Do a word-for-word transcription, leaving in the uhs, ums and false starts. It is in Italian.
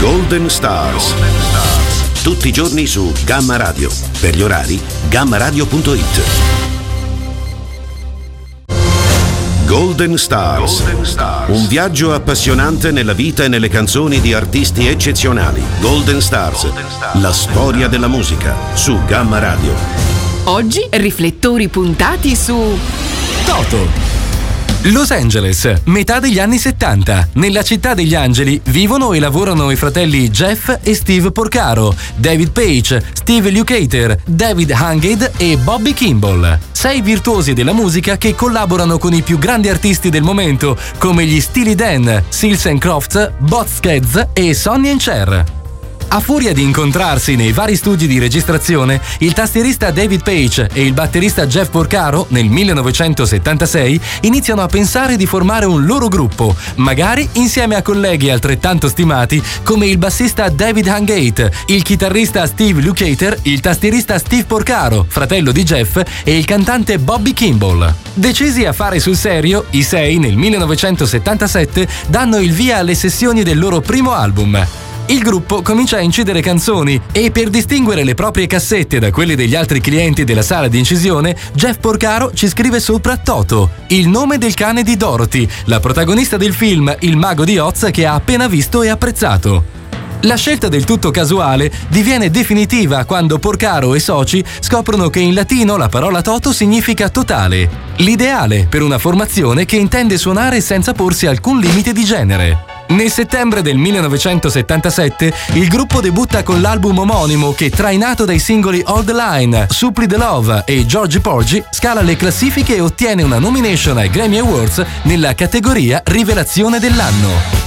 Golden Stars. Tutti i giorni su Gamma Radio. Per gli orari, gamma radio punto it. Golden Stars. Golden Stars. Un viaggio appassionante nella vita e nelle canzoni di artisti eccezionali. Golden Stars. Golden Stars. La storia della musica su Gamma Radio. Oggi riflettori puntati su Toto. Los Angeles, metà degli anni settanta. Nella città degli angeli vivono e lavorano i fratelli Jeff e Steve Porcaro, David Paich, Steve Lukather, David Hungate e Bobby Kimball. Sei virtuosi della musica che collaborano con i più grandi artisti del momento, come gli Steely Dan, Seals and Crofts, Bozkets e Sonny and Cher. A furia di incontrarsi nei vari studi di registrazione, il tastierista David Paich e il batterista Jeff Porcaro, nel millenovecentosettantasei, iniziano a pensare di formare un loro gruppo, magari insieme a colleghi altrettanto stimati come il bassista David Hungate, il chitarrista Steve Lukather, il tastierista Steve Porcaro, fratello di Jeff, e il cantante Bobby Kimball. Decisi a fare sul serio, i sei nel millenovecentosettantasette danno il via alle sessioni del loro primo album. Il gruppo comincia a incidere canzoni e per distinguere le proprie cassette da quelle degli altri clienti della sala di incisione, Jeff Porcaro ci scrive sopra Toto, il nome del cane di Dorothy, la protagonista del film Il Mago di Oz che ha appena visto e apprezzato. La scelta del tutto casuale diviene definitiva quando Porcaro e soci scoprono che in latino la parola Toto significa totale, l'ideale per una formazione che intende suonare senza porsi alcun limite di genere. Nel settembre del millenovecentosettantasette il gruppo debutta con l'album omonimo che, trainato dai singoli All the Line, Supply the Love e Georgie Porgy, scala le classifiche e ottiene una nomination ai Grammy Awards nella categoria Rivelazione dell'anno.